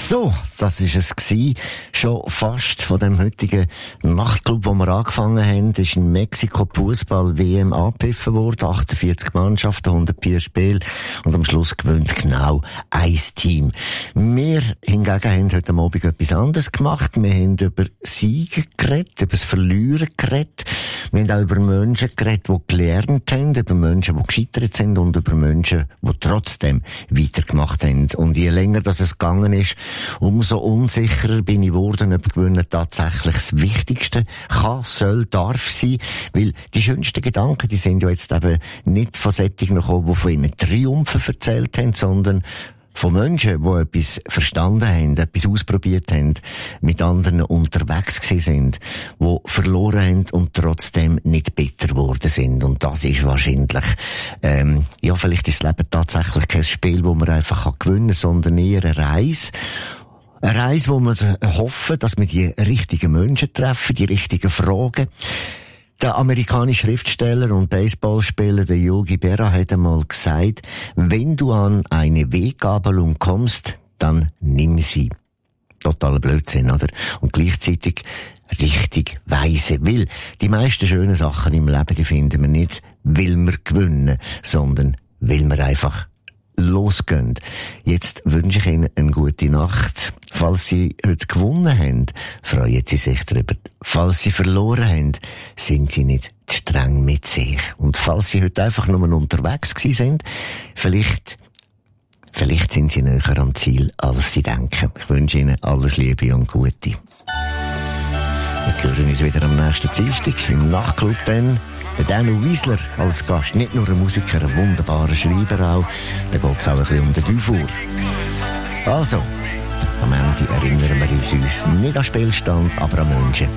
So, das ist es gewesen. Schon fast von dem heutigen Nachtclub, wo wir angefangen haben, ist in Mexiko Fußball-WM angepfiffen worden. 48 Mannschaften, 104 Spiele. Und am Schluss gewinnt genau ein Team. Wir hingegen haben heute Abend etwas anderes gemacht. Wir haben über Siegen geredet, über das Verlieren geredet. Wir haben auch über Menschen geredet, die gelernt haben, über Menschen, die gescheitert sind und über Menschen, die trotzdem weitergemacht haben. Und je länger das es gegangen ist, umso unsicherer bin ich geworden, ob Gewinnen tatsächlich das Wichtigste kann, soll, darf sein. Weil die schönsten Gedanken, die sind ja jetzt eben nicht von solchen gekommen, die von ihnen Triumphe erzählt haben, sondern von Menschen, die etwas verstanden haben, etwas ausprobiert haben, mit anderen unterwegs gewesen sind, die verloren haben und trotzdem nicht bitter geworden sind. Und das ist wahrscheinlich, vielleicht ist das Leben tatsächlich kein Spiel, wo man einfach gewinnen kann, sondern eher eine Reise. Eine Reise, wo wir hoffen, dass wir die richtigen Menschen treffen, die richtigen Fragen. Der amerikanische Schriftsteller und Baseballspieler, der Yogi Berra, hat einmal gesagt, wenn du an eine Weggabelung kommst, dann nimm sie. Totaler Blödsinn, oder? Und gleichzeitig richtig weise. Weil die meisten schönen Sachen im Leben, die finden wir nicht, weil wir gewinnen, sondern weil wir einfach losgehen. Jetzt wünsche ich Ihnen eine gute Nacht. Falls Sie heute gewonnen haben, freuen Sie sich darüber. Falls Sie verloren haben, sind Sie nicht zu streng mit sich. Und falls Sie heute einfach nur unterwegs gewesen sind, vielleicht sind Sie näher am Ziel, als Sie denken. Ich wünsche Ihnen alles Liebe und Gute. Wir hören uns wieder am nächsten Dienstag im Nachtclub dann. Der Daniel Wiesler als Gast, nicht nur ein Musiker, ein wunderbarer Schreiber auch. Da geht es auch ein bisschen um den Dufour. Also, am Ende erinnern wir uns nicht an Spielstand, aber an Menschen,